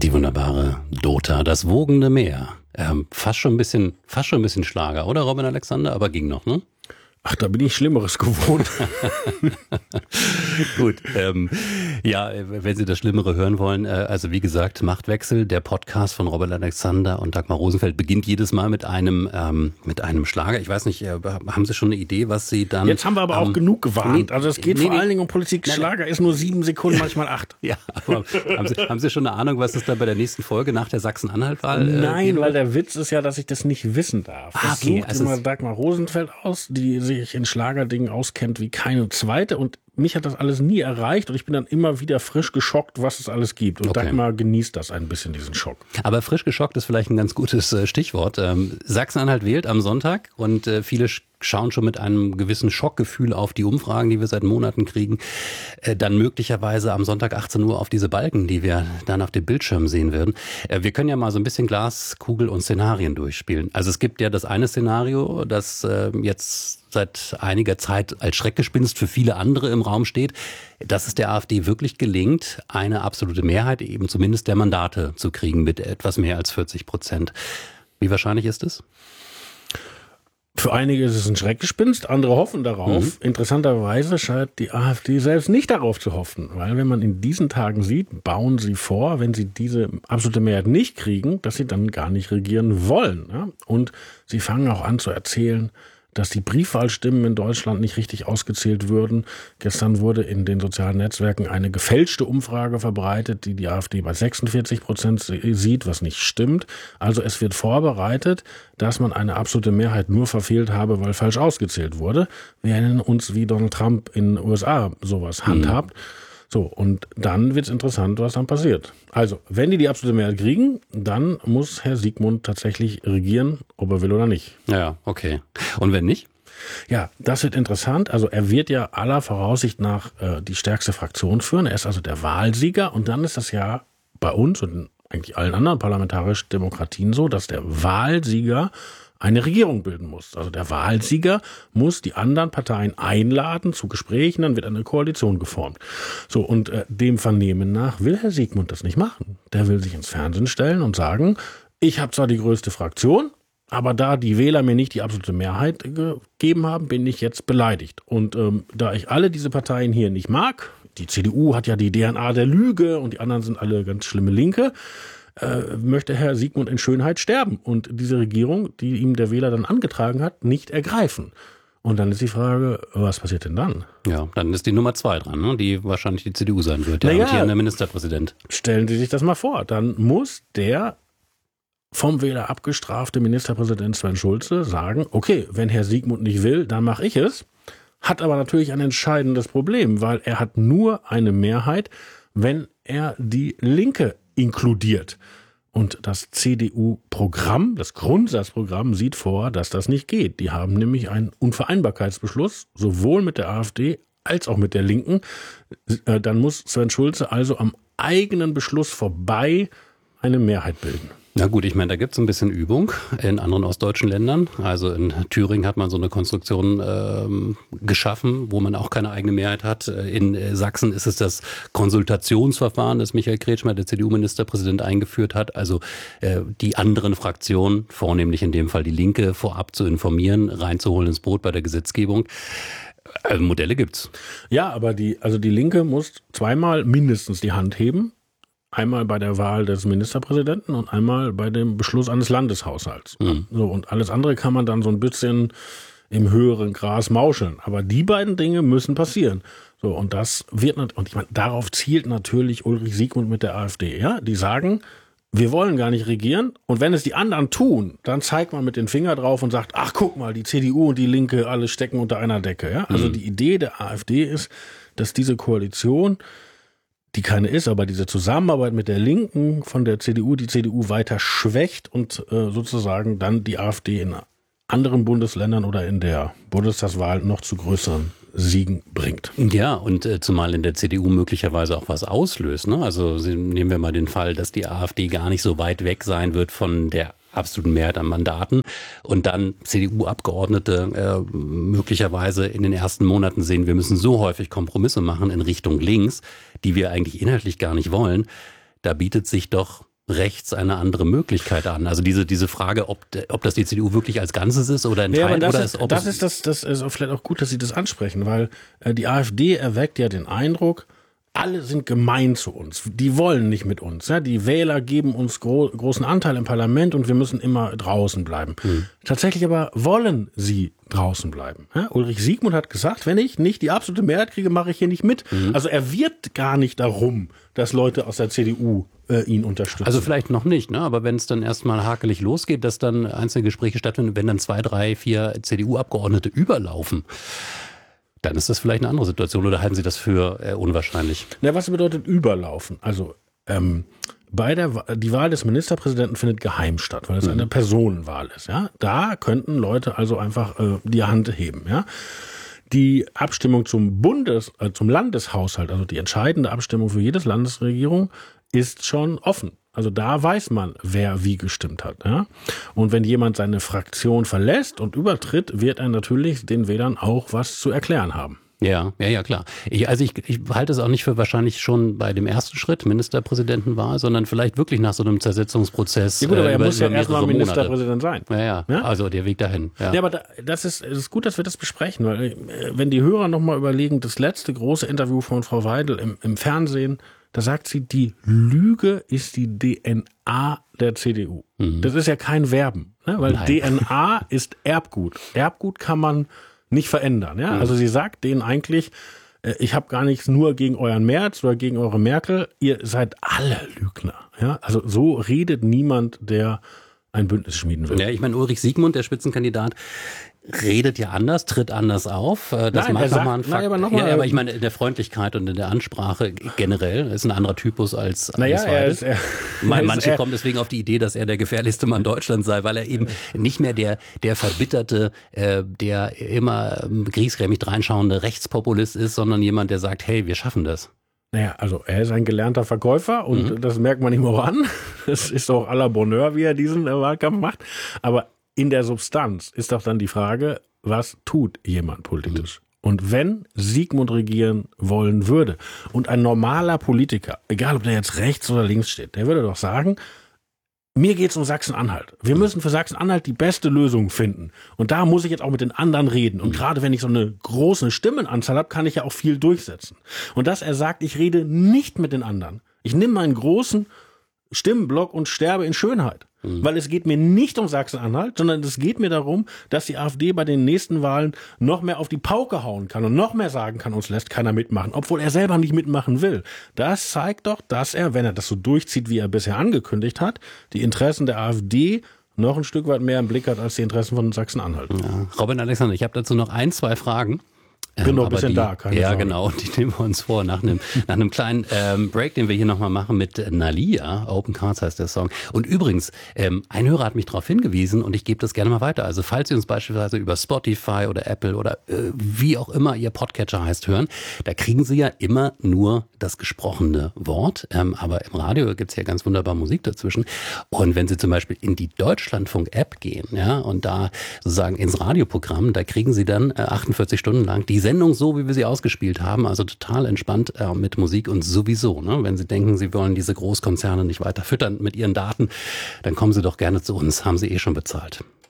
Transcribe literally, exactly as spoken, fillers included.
Die wunderbare Dota, das wogende Meer. Ähm, fast schon ein bisschen, fast schon ein bisschen Schlager, oder Robin Alexander? Aber ging noch, ne? Ach, da bin ich Schlimmeres gewohnt. Gut, ähm, ja, wenn Sie das Schlimmere hören wollen, äh, also wie gesagt, Machtwechsel, der Podcast von Robin Alexander und Dagmar Rosenfeld beginnt jedes Mal mit einem ähm, mit einem Schlager. Ich weiß nicht, äh, haben Sie schon eine Idee, was Sie dann... Jetzt haben wir aber ähm, auch genug gewarnt. Also es geht nee, vor nee, allen Dingen um Politik. Nein, Schlager ist nur sieben Sekunden, manchmal acht. Ja, aber haben Sie, haben Sie schon eine Ahnung, was es dann bei der nächsten Folge nach der Sachsen-Anhalt-Wahl... Äh, Nein, weil der Witz ist ja, dass ich das nicht wissen darf. Das ah, okay, sucht also immer Dagmar Rosenfeld aus, die sich in Schlagerdingen auskennt wie keine zweite, und mich hat das alles nie erreicht und ich bin dann immer wieder frisch geschockt, was es alles gibt. Und okay. Dagmar genießt das ein bisschen, diesen Schock. Aber frisch geschockt ist vielleicht ein ganz gutes äh, Stichwort. Ähm, Sachsen-Anhalt wählt am Sonntag und äh, viele schauen schon mit einem gewissen Schockgefühl auf die Umfragen, die wir seit Monaten kriegen. Äh, dann möglicherweise am Sonntag achtzehn Uhr auf diese Balken, die wir dann auf dem Bildschirm sehen werden. Äh, wir können ja mal so ein bisschen Glaskugel und Szenarien durchspielen. Also es gibt ja das eine Szenario, das äh, jetzt seit einiger Zeit als Schreckgespenst für viele andere im Raum steht, dass es der AfD wirklich gelingt, eine absolute Mehrheit, eben zumindest der Mandate zu kriegen mit etwas mehr als vierzig Prozent. Wie wahrscheinlich ist es? Für einige ist es ein Schreckgespenst, andere hoffen darauf. Mhm. Interessanterweise scheint die AfD selbst nicht darauf zu hoffen, weil wenn man in diesen Tagen sieht, bauen sie vor, wenn sie diese absolute Mehrheit nicht kriegen, dass sie dann gar nicht regieren wollen. Ja? Und sie fangen auch an zu erzählen, dass die Briefwahlstimmen in Deutschland nicht richtig ausgezählt würden. Gestern wurde in den sozialen Netzwerken eine gefälschte Umfrage verbreitet, die die AfD bei sechsundvierzig Prozent sieht, was nicht stimmt. Also es wird vorbereitet, dass man eine absolute Mehrheit nur verfehlt habe, weil falsch ausgezählt wurde. Wir erinnern uns, wie Donald Trump in den U S A sowas handhabt. Mhm. So, und dann wird's interessant, was dann passiert. Also, wenn die die absolute Mehrheit kriegen, dann muss Herr Siegmund tatsächlich regieren, ob er will oder nicht. Ja, okay. Und wenn nicht? Ja, das wird interessant. Also er wird ja aller Voraussicht nach äh, die stärkste Fraktion führen. Er ist also der Wahlsieger. Und dann ist das ja bei uns und eigentlich allen anderen parlamentarischen Demokratien so, dass der Wahlsieger eine Regierung bilden muss. Also der Wahlsieger muss die anderen Parteien einladen zu Gesprächen, dann wird eine Koalition geformt. So, und äh, dem Vernehmen nach will Herr Siegmund das nicht machen. Der will sich ins Fernsehen stellen und sagen, ich habe zwar die größte Fraktion, aber da die Wähler mir nicht die absolute Mehrheit gegeben haben, bin ich jetzt beleidigt. Und ähm, da ich alle diese Parteien hier nicht mag, die C D U hat ja die D N A der Lüge und die anderen sind alle ganz schlimme Linke, Äh, möchte Herr Siegmund in Schönheit sterben und diese Regierung, die ihm der Wähler dann angetragen hat, nicht ergreifen. Und dann ist die Frage, was passiert denn dann? Ja, dann ist die Nummer zwei dran, ne? Die wahrscheinlich die C D U sein wird, der naja, amtierende Ministerpräsident. Stellen Sie sich das mal vor, dann muss der vom Wähler abgestrafte Ministerpräsident Sven Schulze sagen, okay, wenn Herr Siegmund nicht will, dann mache ich es. Hat aber natürlich ein entscheidendes Problem, weil er hat nur eine Mehrheit, wenn er die Linke inkludiert. Und das C D U-Programm, das Grundsatzprogramm sieht vor, dass das nicht geht. Die haben nämlich einen Unvereinbarkeitsbeschluss, sowohl mit der AfD als auch mit der Linken. Dann muss Sven Schulze also am eigenen Beschluss vorbei eine Mehrheit bilden. Na gut, ich meine, da gibt's ein bisschen Übung in anderen ostdeutschen Ländern. Also in Thüringen hat man so eine Konstruktion ähm, geschaffen, wo man auch keine eigene Mehrheit hat. In Sachsen ist es das Konsultationsverfahren, das Michael Kretschmer, der C D U-Ministerpräsident, eingeführt hat. Also äh, die anderen Fraktionen, vornehmlich in dem Fall die Linke, vorab zu informieren, reinzuholen ins Boot bei der Gesetzgebung. Also Modelle gibt's. Ja, aber die, also die Linke muss zweimal mindestens die Hand heben. Einmal bei der Wahl des Ministerpräsidenten und einmal bei dem Beschluss eines Landeshaushalts. Mhm. So, und alles andere kann man dann so ein bisschen im höheren Gras mauscheln. Aber die beiden Dinge müssen passieren. So, und das wird, und ich meine, darauf zielt natürlich Ulrich Siegmund mit der AfD. Ja, die sagen, wir wollen gar nicht regieren. Und wenn es die anderen tun, dann zeigt man mit den Finger drauf und sagt, ach, guck mal, die C D U und die Linke, alle stecken unter einer Decke. Ja, also mhm. die Idee der AfD ist, dass diese Koalition, die keine ist, aber diese Zusammenarbeit mit der Linken von der C D U, die C D U weiter schwächt und äh, sozusagen dann die AfD in anderen Bundesländern oder in der Bundestagswahl noch zu größeren Siegen bringt. Ja, und äh, zumal in der C D U möglicherweise auch was auslöst. Ne? Also nehmen wir mal den Fall, dass die AfD gar nicht so weit weg sein wird von der absoluten Mehrheit an Mandaten und dann C D U-Abgeordnete äh, möglicherweise in den ersten Monaten sehen, wir müssen so häufig Kompromisse machen in Richtung links, die wir eigentlich inhaltlich gar nicht wollen. Da bietet sich doch rechts eine andere Möglichkeit an? Also diese, diese Frage, ob, ob das die C D U wirklich als Ganzes ist oder ein ja, Teil, aber das oder ist, ist, ob das es ist das, das ist auch vielleicht auch gut, dass Sie das ansprechen, weil äh, die AfD erweckt ja den Eindruck, alle sind gemein zu uns. Die wollen nicht mit uns. Ja? Die Wähler geben uns gro- großen Anteil im Parlament und wir müssen immer draußen bleiben. Mhm. Tatsächlich aber wollen sie draußen bleiben. Ja? Ulrich Siegmund hat gesagt, wenn ich nicht die absolute Mehrheit kriege, mache ich hier nicht mit. Mhm. Also er wirbt gar nicht darum, dass Leute aus der C D U äh, ihn unterstützen. Also vielleicht noch nicht, ne? Aber wenn es dann erstmal hakelig losgeht, dass dann einzelne Gespräche stattfinden, wenn dann zwei, drei, vier C D U-Abgeordnete überlaufen, dann ist das vielleicht eine andere Situation, oder halten Sie das für äh, unwahrscheinlich? Na, was bedeutet überlaufen? Also ähm, bei der die Wahl des Ministerpräsidenten findet geheim statt, weil es mhm. eine Personenwahl ist. Ja, da könnten Leute also einfach äh, die Hand heben. Ja, die Abstimmung zum Bundes, äh, zum Landeshaushalt, also die entscheidende Abstimmung für jedes Landesregierung, ist schon offen. Also da weiß man, wer wie gestimmt hat. Ja? Und wenn jemand seine Fraktion verlässt und übertritt, wird er natürlich den Wählern auch was zu erklären haben. Ja, ja, ja, klar. Ich, also ich, ich halte es auch nicht für wahrscheinlich schon bei dem ersten Schritt, Ministerpräsidentenwahl, sondern vielleicht wirklich nach so einem Zersetzungsprozess. Ja gut, aber er über, muss ja erstmal Ministerpräsident sein. Ja, ja, ja, also der Weg dahin. Ja, ja aber da, das ist, es ist gut, dass wir das besprechen, weil äh, wenn die Hörer nochmal überlegen, das letzte große Interview von Frau Weidel im, im Fernsehen, da sagt sie, die Lüge ist die D N A der C D U. Mhm. Das ist ja kein Werben, ne? Weil Nein. D N A ist Erbgut. Erbgut kann man nicht verändern. Ja? Mhm. Also sie sagt denen eigentlich, äh, ich habe gar nichts nur gegen euren Merz oder gegen eure Merkel, ihr seid alle Lügner. Ja? Also so redet niemand, der ein Bündnis schmieden will. Ja, ich meine, Ulrich Siegmund, der Spitzenkandidat, redet ja anders, tritt anders auf. Das nein, mag sagt, nochmal ein Fakt. Nein, aber, noch mal, ja, aber ich meine, in der Freundlichkeit und in der Ansprache generell ist ein anderer Typus als naja, er ist, er, Manche er, kommen deswegen auf die Idee, dass er der gefährlichste Mann Deutschlands sei, weil er eben nicht mehr der der verbitterte, äh, der immer griesgrämig dreinschauende Rechtspopulist ist, sondern jemand, der sagt, hey, wir schaffen das. Naja, also er ist ein gelernter Verkäufer und mhm. das merkt man ihm auch an. Das ist auch à la Bonheur, wie er diesen Wahlkampf macht. Aber in der Substanz ist doch dann die Frage, was tut jemand politisch? Mhm. Und wenn Siegmund regieren wollen würde und ein normaler Politiker, egal ob der jetzt rechts oder links steht, der würde doch sagen, mir geht's um Sachsen-Anhalt. Wir müssen für Sachsen-Anhalt die beste Lösung finden. Und da muss ich jetzt auch mit den anderen reden. Und gerade wenn ich so eine große Stimmenanzahl habe, kann ich ja auch viel durchsetzen. Und dass er sagt, ich rede nicht mit den anderen. Ich nehme meinen großen Stimmenblock und sterbe in Schönheit. Mhm. Weil es geht mir nicht um Sachsen-Anhalt, sondern es geht mir darum, dass die AfD bei den nächsten Wahlen noch mehr auf die Pauke hauen kann und noch mehr sagen kann, uns lässt keiner mitmachen, obwohl er selber nicht mitmachen will. Das zeigt doch, dass er, wenn er das so durchzieht, wie er bisher angekündigt hat, die Interessen der AfD noch ein Stück weit mehr im Blick hat als die Interessen von Sachsen-Anhalt. Ja. Robin Alexander, ich habe dazu noch ein, zwei Fragen. Ich bin noch ein bisschen die, da, keine Ja, Sorge. genau, die nehmen wir uns vor nach einem, nach einem kleinen ähm, Break, den wir hier nochmal machen mit Nalia. Open Cards heißt der Song. Und übrigens, ähm, ein Hörer hat mich darauf hingewiesen und ich gebe das gerne mal weiter. Also falls Sie uns beispielsweise über Spotify oder Apple oder äh, wie auch immer Ihr Podcatcher heißt hören, da kriegen Sie ja immer nur das gesprochene Wort. Ähm, aber im Radio gibt's ja ganz wunderbar Musik dazwischen. Und wenn Sie zum Beispiel in die Deutschlandfunk-App gehen, ja, und da sozusagen ins Radioprogramm, da kriegen Sie dann äh, achtundvierzig Stunden lang die Sendung so, wie wir sie ausgespielt haben, also total entspannt äh, mit Musik und sowieso, ne? Wenn Sie denken, Sie wollen diese Großkonzerne nicht weiter füttern mit Ihren Daten, dann kommen Sie doch gerne zu uns, haben Sie eh schon bezahlt.